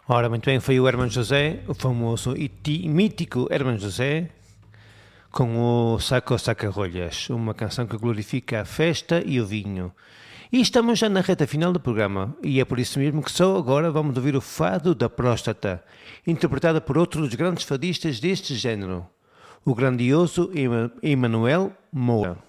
Ora, muito bem, foi o Hermano José, o famoso e mítico Hermano José, com o Saco Saca-Rolhas, uma canção que glorifica a festa e o vinho. E estamos já na reta final do programa, e é por isso mesmo que só agora vamos ouvir o Fado da Próstata, interpretada por outro dos grandes fadistas deste género, o grandioso Emanuel Moura.